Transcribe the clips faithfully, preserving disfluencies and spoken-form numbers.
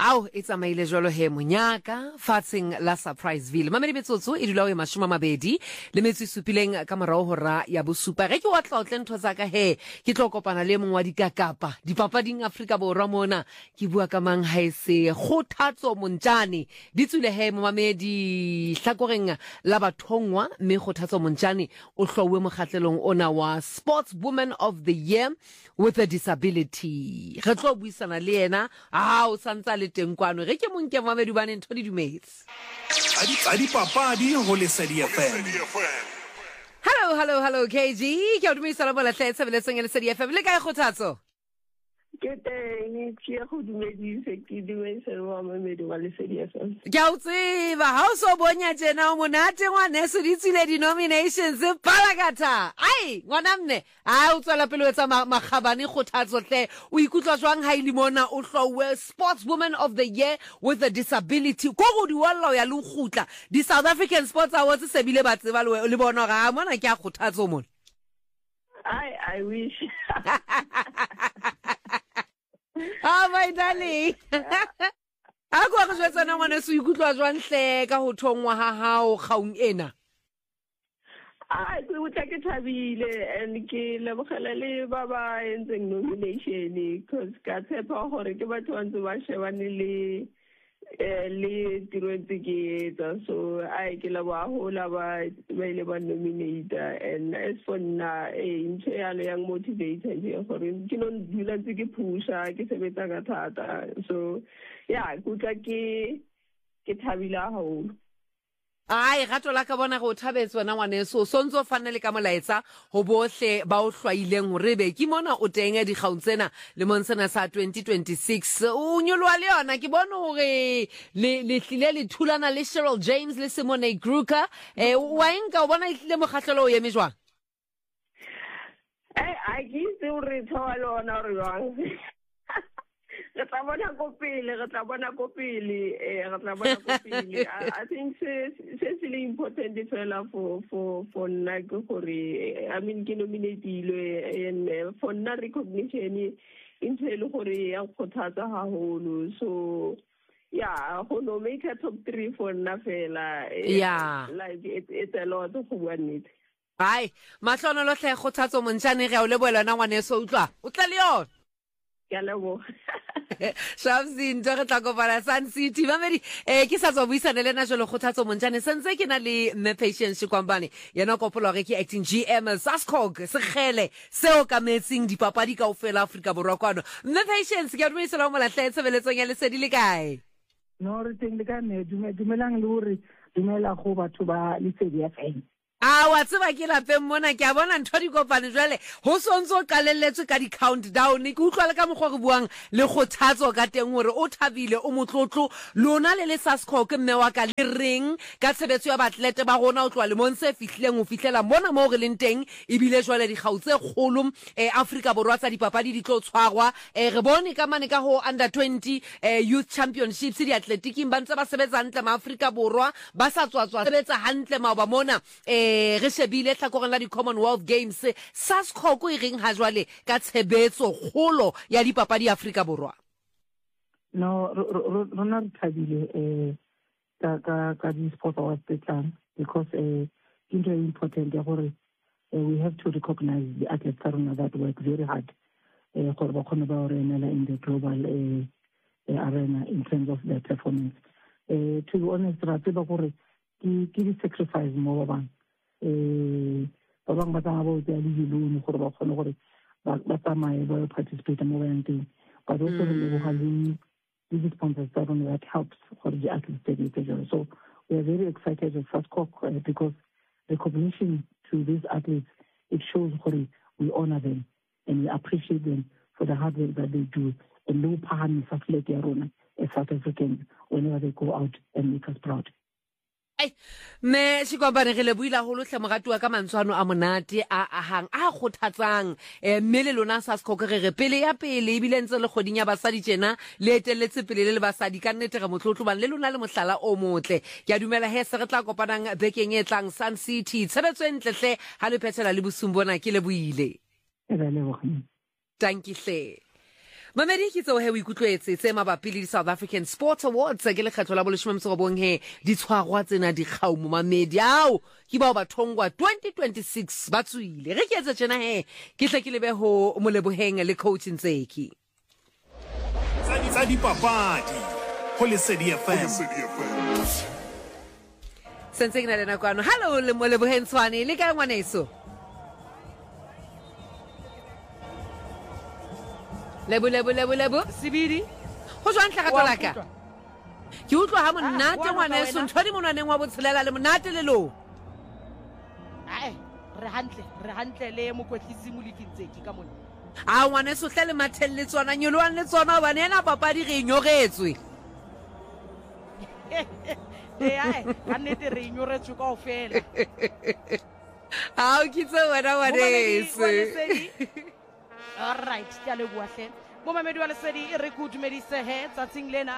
Au, it's a maile jolo he monyaka, fatsing la Surpriseville. Mamedi metsotso, e dula o e mashoma mabedi, le metso supileng ka morao hora ya bosupa. Ge ke wa tla o tle ntho tsa ka he, ke tlo kopana le mongwe wa dikakapa, dipapading Afrika Borwa mona, ke bua ka mang ha ese Kgothatso Montjane. Di tswile he mo mamedi hlakoreng la bathongwa, mme Kgothatso Montjane o hlowe mokgatlelong ona wa Sportswoman of the Year with a Disability. Re tlo buisana le yena, ah o santsa le teng kwano. Re ke monke mamedi ba ne ntho di dumetse. A dipapadi ho Lesedi F M. Hello, hello, hello K G. Ke o dumisa la bola tletse beletsong ya Lesedi F M. Le kae Kgothatso? Ke teng ke go dumedise ke dumedise wa mamedi wa Lesedi F M. Ke a o tseba ha o so bonya tjena o monate ngwana se di tsile di nominations palakatha. Ai ngwana mme a o tswela pele o tsa magabane Kgothatso tle o ikutlwa jwang ha ile mona o hlowe Sportswoman of the Year with a Disability. Go go di walla ya le khutla di South African Sports Awards se bile ba tseba le bona ga mona ke a Kgothatso mona. I I wish. Ah my darling. A go re jwetsa na ngwana se ikutlwa jwang hle ka ho thongwa ha hao kgaung ena. Ah ke utla ke thabile and ke lebogela le ba ba entseng nomination because ka tshepa gore ke batho ba ntse ba shebane le le tiretse ke etsa so ai ke la ba hola ba ba ile ba nominate and as for na e ntse ya le yang motivator je gore ke no dula tse ke pusha ke sebetsa ka thata so yeah kutla ke ke thabila haholo. Ai gato la ka bona go thabetswa na ngwane so sontso fanele ka molaetsa go bohle ba o hlwaileng hore be ke mona o teng di gauntsena le monsena sa twenty twenty-six o nyolwa le yona ke bona hore le le hlile le thulana le Cheryl James le Simone Gruka eh wa enka o bona ile mogatlelo o yeme jwang eh a ke itse o re tshwa lona re jwang re tla bona go pele re tla bona go pele eh re tla bona go pele I think it's really important fela for for for nna go gore I mean ke nominateilwe and for na recognition in tshele gore ya Kgothatsa haholo so yeah go no make a top three for nna fela yeah like it, it's a lot of work. Ai mahlono lo hle Kgothatso Montjane re o le boela na ngwane so utlwa o tla le yona ke lebo Shabsi ntho re tla kopana Sun City mamedi eh ke sa tswa buisana le na jolo Kgothatso Montjane sentse ke na le me patience kwambane yena kopolo re ke acting G M Saskog se khele seo ka metsing dipapadi ka ofela Afrika Borwa kwano me patience ke a dumisa la mo la tletse beletsong ya Lesedi le kae no re teng le ka ne dumelang le hore dumela go batho ba Lesedi F M. Ah wa tseba ke lapeng mona ke a bona ntho di kopane jwale ho sontso qalelletswe ka di countdown ke utlwa le ka mogwa re buang le Kgothatso ka teng hore o thabile o motlotlo lona le le Saskho ke mme wa ka le reng ka tshebetso ya batlete ba rona o tlwa le monse fihleng o fihlela mona mo re leng teng e bile jwale di gautse kgolo eh Afrika Borwa tsa dipapadi di tlo tshwarwa eh re bone ka mane ka ho under twenty eh youth championships di athletics ba ntse ba sebetsa hantle ma Afrika Borwa ba sa tswatswa sebetsa hantle ma ba mona eh re shebile hlakoreng la di Commonwealth Games Saskho go ireng ha jwale ka tshebetso kgolo ya dipapadi Afrika Borwa no rona re thabile eh ka ka ka di sport awards tlang because eh it's very important gore we have to recognize the athletes that work very hard eh gore ba khone ba renela in the global eh arena in terms of their performance eh to be honest ra tseba gore ke ke di sacrifice mo ba bang eh ba bang ba tsamaya ba tsaya le dilone gore ba kgone gore ba tsamaye ba participate mo ba nteng but also le go hali the sponsors that helps for the athletes to so we are very excited with Saskho uh, because recognition to these athletes it shows how we honor them and we appreciate them for the hard work that they do and no pahamisa flag ya rona as South Africans whenever they go out and make us proud. Ai me shikwabane re le buila holo hle moratwa ka mantshwano a monate a ahang a Kgothatsang eh mmele lona Saskho re re pele ya pele ibile ntse le kgoding ya basadi tjena le etelletse pele le basadi ka nnete re motlotlo ban le lona le mohlala o motle ke a dumela he se re tla kopanang bekeng e tlang Sun City tshebetso entle hle ha le phethela le bosumbona ke le buile e ba le bogni thank you hle Mamedi ke tso he o ikutlwetse tse mabapi le South African Sports Awards ke le kgetho la boleshome motso bong he di tshwarwa tsena di kgau mo Mamedi ao ke bao ba thongwa twenty twenty-six ba tswile re ke etsa tsena he ke tle ke lebe ho mo leboheng le coach Ntseki tsa di papadi ho Lesedi F M sentse ke na le nakwana hello le mo leboheng Tshwane le ka ngwaneso Lebu lebu lebu lebu Sibidi go jwa ntla ka tolaka ke utlwa ha monate ngwana se ntshwadi monaneng wa botshelela le monate le lo ai re hantle re hantle le mokwetlisi mo Lefintseki ka mona a ngwana se hle le mathelle tsona nyolwan le tsona ba nena papadi re inyogetswe eh ai kannete re inyoretswe kaofela a o kitse wena wa dese All right, ya le bua hle. Mo Mamedi wa Lesedi re go dumedise he tsatsing lena.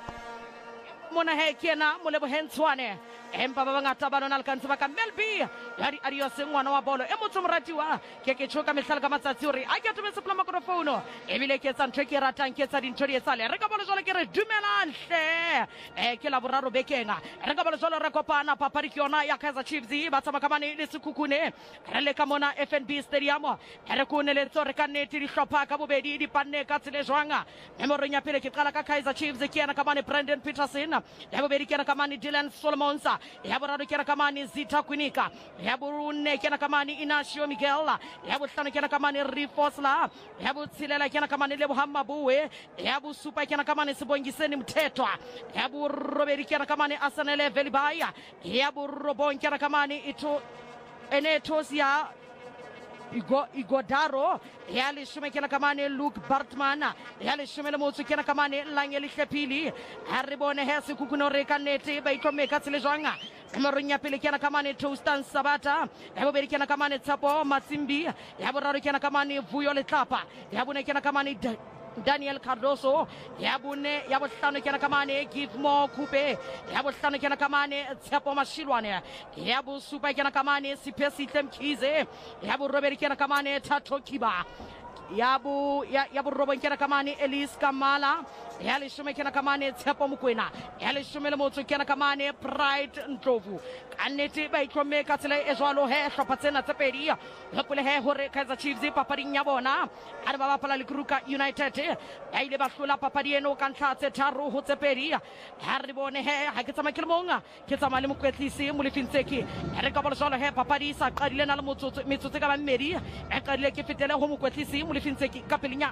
Mona he kena mo leboheng Tshwane. Empa ba bangata ba nona le kantse ba ka Melby. Ya di adios ngwana wa bolo. E motho moratiwa ke ke tshoka mehlala ka matsatsi hore a ke tobetse pla microphone. E bile ke tsa ntwe ke ratang ke tsa dintho di etsale. Re ka bolo jwale ke re dumelang hle. Eh ke la boraro bekenga. Re ka bolo jwale re kopana papadi ke yona ya Kaizer Chiefs ba tsama ka mane le Sekhukhune. Re le ka mona F N B Stadium. Re ko ne le tsore ka nete di hlopha ka bobedi di panne ka tsele jwanga. Memoreng ya pele ke qala ka Kaizer Chiefs ke yana ka mane Brandon Peterson. Ya bobedi ke yana ka mane Dylan Solomons. Ya boraro ke yana ka mane Zita Kwinika. Ya borune ke yana ka mane Inacio Miguel. Ya bohlano ke yana ka mane Rifosla. Ya botsilela ke yana ka mane Lebohang Mabuwe. Ya bosupa ke yana ka mane Sibongiseni Mthetwa. Ya borobedi ke yana ka mane Asanele Velibaya. Ya borobong ke yana ka mane Ito Enetosia Igo Igodaro ya le shume kena kamane Luke Bartman ya le shume le motso kena kamane Langeli Hlepili ha re bone he Sekhukhune re ka nete ba itlome ka tsele jwanga Memoreng ya pele kena kamane Toastan Sabata ya bobedi kena kamane Tsapo Matsimbi ya boraro kena kamane Vuyo Letlapa ya bone kena kamane Daniel Cardoso ya bone ya bohlano kena kamane Give More Coupe ya bohlano kena kamane Tshepo Mashilwane ya bosupa kena kamane Sipesi Tlemkhize ya borobedi kena kamane Thato Kiba ya bu ya ya borobong kena kamane Elise Kamala ya le shume kena kamane Tshepo Mokwena ya le shume le motso kena kamane Pride Ndlovu kannete ba itlome ka tsela e jwalo he hlopha tsena tse pedi hopole he hore Kaizer Chiefs papading ya bona a re ba bapala le Kruger United ya ile ba hlola papadi eno ka ntlha tse tharo ho tse pedi ha re bone he ha ke tsama ke le monga ke tsama le mokwetlisi mo Lefintseki re ka bola jwalo he papadi sa qadile na le motsotso metsotso ka ba mmedi e qadile ke fetele ho mokwetlisi mo Lefintseki ka pelinya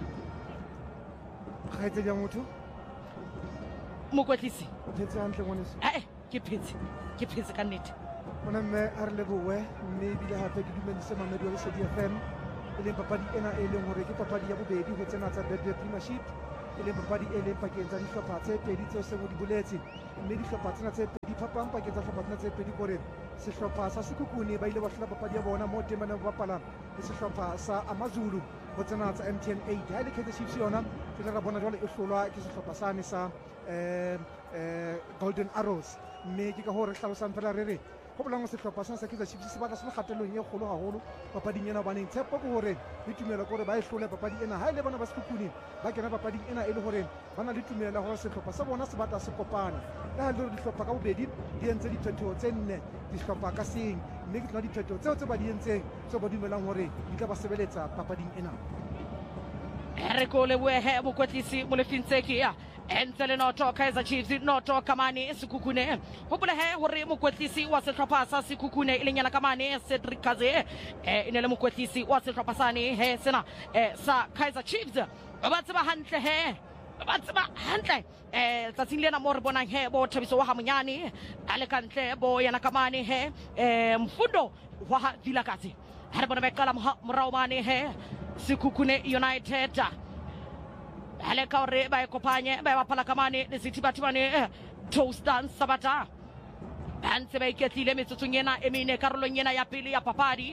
ga itse ja motho mokwetlisi phetse hantle ngwaneso eh ke phetse ke phetse ka nnete mona mme a re lebowe mme bile hape ke dumedise Mamedi wa Lesedi F M e leng papadi ena e leng hore ke papadi ya bobedi ho tsena tsa Betway Premiership e leng papadi e leng pakeng tsa dihlopha tse pedi tseo se mo di boletse mme dihlopha tsena tse pedi phapang pakeng tsa dihlopha tsena tse pedi kore sehlopha sa Sekhukhune ba ile ba hlola papadi ya bona mo temana ba bapala le sehlopha sa AmaZulu ho tsena tsa M T N eight ha ile Kaizer Chiefs yona ke tla bona jwale e hlolwa ke sehlopha sane sa eh eh Golden Arrows mme ke ka hore hlalosang fela re re go bolang sehlopha sa Kaizer Chiefs se batla se le kgatelong e kgolo haholo papading ena ba neng tshepo ke hore le tumela gore ba e hlole papadi ena ha ile bona ba Sekhukhune ba kena papading ena e le hore bana le tumela hore sehlopha sa bona se batla se kopana le ha le re dihlopha ka bobedi di entse diphetho tse nne dihlopha ka seng mme ke tla diphetho tseo tse ba di entseng tse ba dumelang hore di tla ba sebeletsa papading ena re ko le bue he mokwetlisi mo Lefintseki ya Entele noto Kaizer Chiefs noto kamane Sekhukhune hopole he hore mokwetlisi wa sehlopha sa Sekhukhune ile nyana kamane Cedric Kaze eh inele mokwetlisi wa sehlopha sane he sena eh sa Kaizer Chiefs ba tseba hantle he ba tseba hantle eh tsatsing lena mo re bonang he bo Thabiso wa Hamonyane ale kantle bo yana kamane he eh Mfundo wa Vilakazi ha re bona ba qala morao mane he Sekhukhune United ale ka re ba ikopanye ba bapala kamane le City Batibane Toastan Sabata antse ba iketlile metsotsong ena e mene karolong ena ya pele ya papadi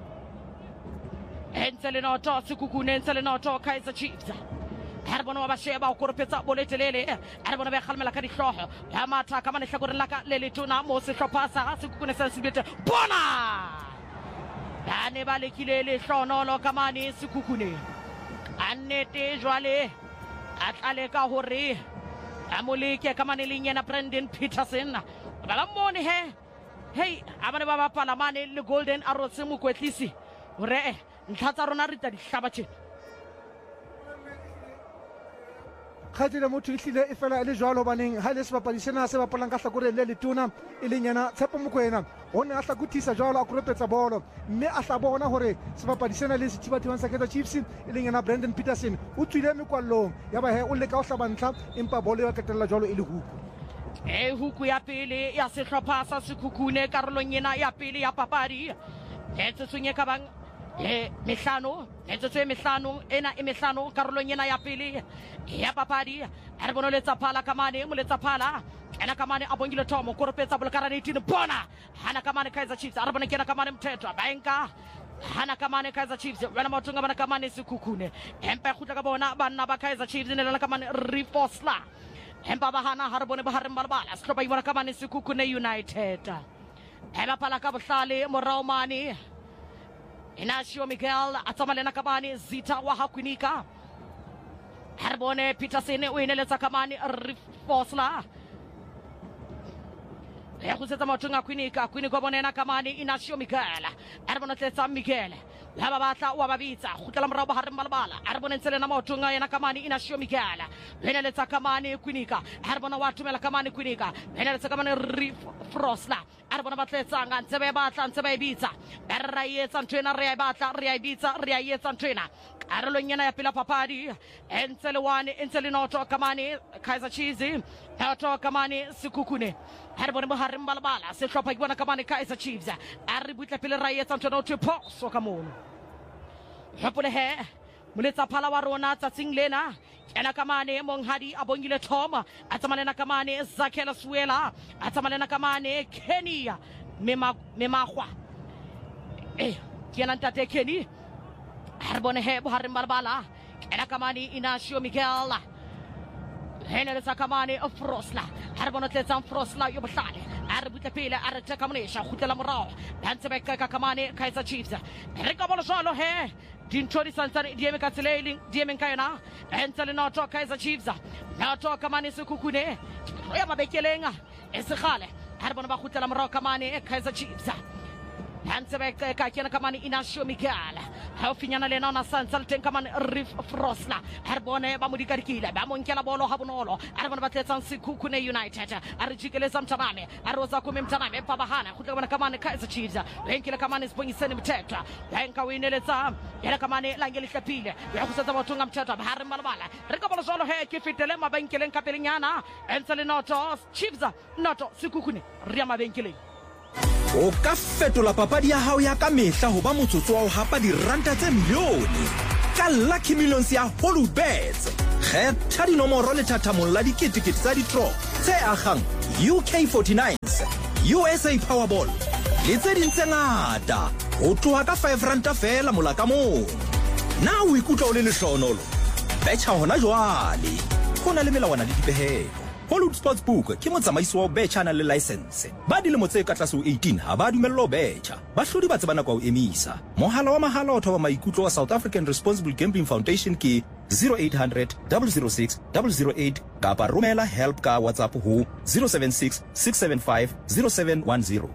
entsele noto Sekhukhune entsele noto Kaizer Chiefs ha re bona ba sheba o koropetsa boletelele ha re bona ba khalmela ka dihloho ya matha kamane hlagoreng la ka le letona mo sehlopha sa Sekhukhune sa Sibete bona ba ne ba lekile le hlonolo kamane Sekhukhune ka nnete jwale a tlale ka hore a moleke ka mane le nyena Brandon Peterson ba ba mone he hey abane ba bapala mane le Golden Arrows mokwetlisi hore ntlha tsa rona re tla di hlaba tjena khatlile motho ihlile e fela le jwalo baneng ha le sebapadi sena se bapalang ka hlakoreng le letona e leng yana Tshepo Mokoena o ne a hlakuthisa jwalo a korepetsa bolo mme a hla bona hore sebapadi sena le sethibathibang sa Kaizer Chiefs e leng yana Brandon Peterson o tswile mekwallong ya ba he o leka o hlaba ntlha empa bolo ya qetella jwalo e le huku e huku ya pele ya sehlopha sa Sekhukhune karolong ena ya pele ya papadi e tsutsunye ka bang e mehlano e tsotse mehlano ena e mehlano karolong ena ya pele ya papadi a re bona letsa phala ka mane mo letsa phala ena ka mane a bongile thomo koropetsa bolokara eighteen bona hana ka mane Kaizer Chiefs a re bona kena ka mane Mthethwa baenka hana ka mane Kaizer Chiefs wena mothunga bana ka mane Sekhukhune empa khutla ka bona banna ba Kaizer Chiefs ne la ka mane Rifosla empa ba hana ha re bone ba ha re mbalabala sehlopha ibona ka mane Sekhukhune United eba phala ka bohlale morao mane Inacio Miguel atamalena kamani Zita wa Hakwinika Harbone Peterson o ineletsa kamani Rifosla ya khutsetsa mothunga Kwinika Kwinika bonena kamani Inacio Miguel Harbone tletsa Miguel la ba batla wa babitsa khutela morao ba ha re mbalabala Harbone tselena mothunga yana kamani Inacio Miguel ineletsa kamani Kwinika Harbone wa thumela kamani Kwinika ineletsa kamani Rifosla a re bona ba tletsanga ntse ba batla ntse ba ibitsa ba re ra etsa ntwena re ya batla re ya ibitsa re ya etsa ntwena karolong yana ya pela papadi entse le one entse le noto kamane Kaizer Chiefs noto kamane Sekhukhune ha re bona ba ha re mbalabala se hlopha ke bona kamane Kaizer Chiefs a re butla pele ra etsa ntwena o thepho ka mono hopole he moletsa phala wa rona tsatsing lena ena kamane monghadi a bongile thoma a tsamalena kamane Zakhela Suela a tsamalena kamane Kenya mema memagwa eh kena ntate Kenny ha re bone he bo ha re mbalabala ena kamane Inacio Miguel hena le sakamane Frosla ha re bona tletsa Frosla yo bohlale a re butla pele a re teka monesha khutela morao dantse ba ka kamane Kaizer Chiefs re ka bona jwalo he dintho di santsane di eme ka tseleng di eme ka yona entse le noto Kaizer Chiefs noto kamane Sekhukhune ya mabekelenga e segale ha re bona ba khutela morao kamane Kaizer Chiefs dantse ba ka kena kamane Inacio Miguel ha o finyana le nona santsa le teng kamane Rifosla ha re bone ba modikarikile ba monkela bolo ha bonolo a re bona ba tletsa Sekhukhune United a re jikelesa Mthaname a re oza kome Mthaname pa bahana khutla bona kamane Kaizer Chiefs benkile kamane Sibongiseni Mthethwa benka o ineletsa yena kamane Langeli Hlapile ya khutsa bothunga Mthethwa ba ha re mbalabala re ka bona jwalo he ke fetele mabenkeleng ka pelenyana entse le noto Chiefs noto Sekhukhune re ya mabenkeleng o ka fetola papadi ya hao ya ka mehla ho ba motsotso wa ho hapa diranta tse milione ka Lucky Millions ya Holubets kgetha dinomoro le thathamong la diketekete tsa di-draw tse agang U K forty-nines U S A Powerball le tse ding tse ngata ho tloha ka five ranta fela mola ka mong na o ikutlwa o le lehlohonolo betjha hona jwale ho na le melawana le dipehelo Hollywood Sportsbook ke motsamaisi wa betjha na le license ba dilemo tse ka tlase ho eighteen ha ba dumellwa ho betjha ba hlodi ba tsebana kwa ho emisa mohala wa mahala o thoba maikutlo wa South African Responsible Gambling Foundation ke zero eight hundred double oh six double oh eight kapa romela help ka WhatsApp ho zero seven six six seven five zero seven one zero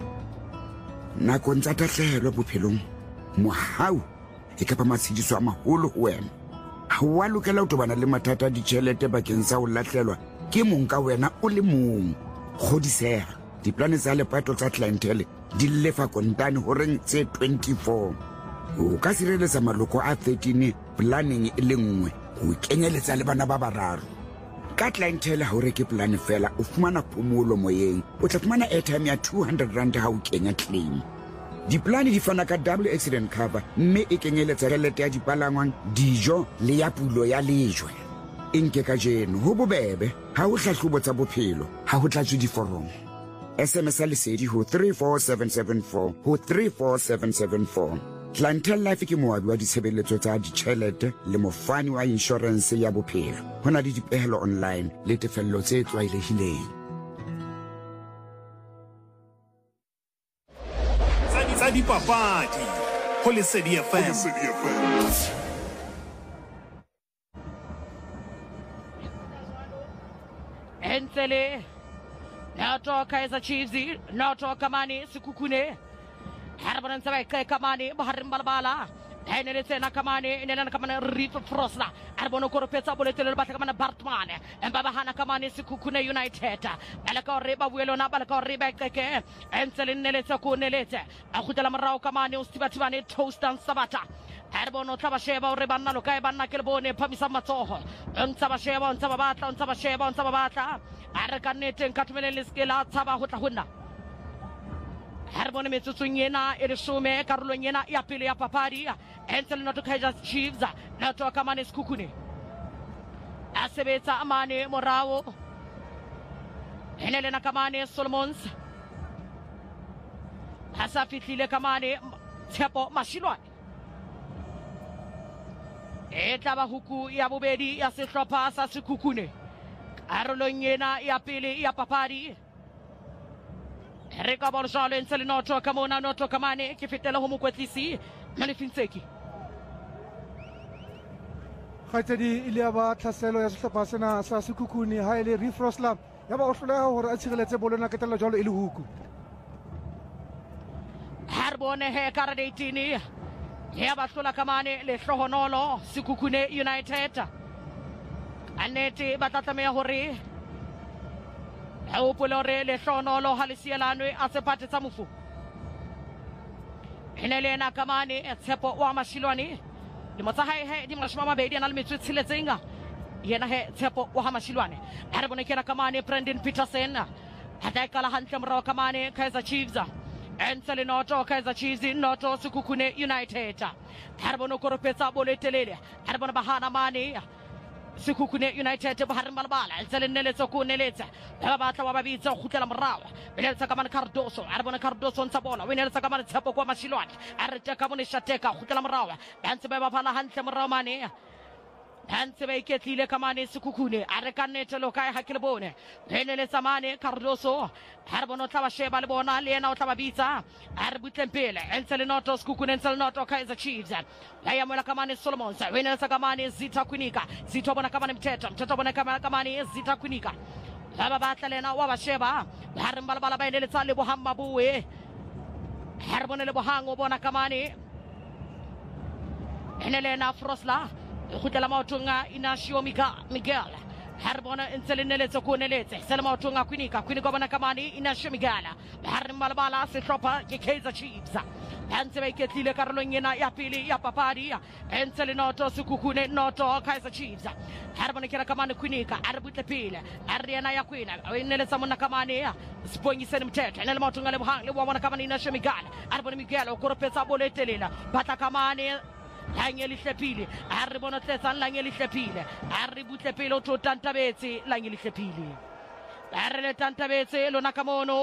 nakong tsa tahlehelo bophelong mohau e ka ba matshidiso a maholo ho wena ha wa lokela ho tobana le mathata a ditjhelete bakeng sa ho lahlelwa ke mong ka wena o le mong kgodisega diplane tsa lepato tsa clientele di lefa kontane ho reng tse twenty-four o ka sireletsa maloko a thirteen planning e le nngwe ho kenyeletsa le bana ba bararo ka clientele ha o reke plan fela o fumana phomolo moyeng o tla fumana airtime ya two hundred rand ha o kenya claim diplane di fana ka double accident cover mme e kenyeletsa tjhelete ya dipalangwang dijo le ya pulo ya lejwe inke ka jeno ho bobebe ha o hlahlobo tsa bophelo ha ho tlatswe diforomo S M S lesedi ho three four seven seven four ho three four seven seven four Clientele Life ke moabi wa ditshebeletso tsa ditjhelete le mofani wa insurance ya bophelo hona le dipehelo online le tefello tse tswailehileng tsa dipapadi ho Lesedi F M. Ensele Noto Kaiser Chiefs Noto Kamani Sikukune Harbaran Sabai Kamani Baharim Balbala Henelese Nakamani Nena Kamana Reef Frosla Arbono Koropesa Boletel Batakamana Bartman and Babahana Kamani Sikukune United Alaka Reba Wilona Balaka Reba Keke Ensele Nelesa Kunelete Akutala Marao Kamani Ustibatani Toast and Sabata Arbono Tabasheva Rebana Lokaibana Kelbone Pamisa Matoho and Sabasheva and Sabata and Sabasheva and Sabata Arakanete and Katmeliskila Sabahutahuna Harbon Mitsunyena, Erishume, Carolina, Yapilia Paparia, Ensel not to Kaiser Chiefs, not to Kamanis Kukuni. Asebeta Amani, Morao, Helena Kamani, Solomons, Asafitile Kamani, Tepo Mashiloi. Etabahuku, Yabubedi, Yasitropa, Sasukukune, Carolina, Yapili, Yapapari. Reka Borjalo Ensele Noto Kamona Noto Kamane Kifitela Homo Kwetisi Manifinseki Khaitedi Iliaba Tlaselo ya sehlopha sena sa Sekhukhune ha ile Refrosla ya ba o hloleha hore a tshireletse bolona ketela jalo ile huku Harbone he Karadetini ya ba hlola Kamane le hlohonolo Sekhukhune United Anete batatame hore Aupolore le shonolo halisielano asepate samufu Henelena Kamani etsepo wa mashilwani limotahai he di mashmama beidi anal mitsu tsilezinga yena he tsepo wa mashilwani Arbone kena Kamani Brendan Peterson Hadakala Hantamro Kamani Kaiser Chiefs Ensele Noto Kaiser Chiefs Noto Sekhukhune United Arbono Koropesa Boletelele Arbona Bahana Mani Sekhukhune United Bahar Malbala Ensele Nelesa Kunelesa Babata Wababitsa Hutela Mrawa Venelsa Kaman Cardoso Arbona Cardoso on Sabona Venelsa Kaman Tepo Kwa Mashilwan Arta Kamone Shateka Hutela Mrawa Dance Baba Pala Hantem Ramani Dance Ketile Kamani Sekhukhune Arekanete Lokai Hakilbone Venelsa Mane Cardoso Arbono Tawasheba Lebona Lena Tababita Arbutempele Ensele Noto Sekhukhune Ensele Noto Kaiser Chiefs Layamola Kamani Solomons Venelsa Kamani Zita Kunika Zita Bona Kamani Mteta Mteta Bona Kamani Zita Kunika Baba Batalena Wabasheba Harmbalabala Benelsa Lebohamba Bue Harbonele Bohango Bona Kamani Enelena Frosla Hutela Mautunga Inashio Miguel Harbona Inselinele Sokunelete Selmautunga Kunika Kunika Bona Kamani Inashio Miguel Harmbalabala Sitropa Kaiser Chiefs Hansebe Ketile Carolina Yapili Yapapari Enselinoto Sekhukhune Noto Kaiser Chiefs Harbona Kira Kamani Kunika Arbutepile Ariana Yaquina Inele Samuna Kamani Spongi Senimtet and Elmautunga Lebhang Lewana Kamani Inashio Miguel Arbona Miguel Koropesa Boletelina Patakamani Langeli Lepili, Arribono Tessan Langeli Lepile, Arribut Lepilo to Tantabezi, Langeli Lepili. Arre Tantabezi, Lonakamono.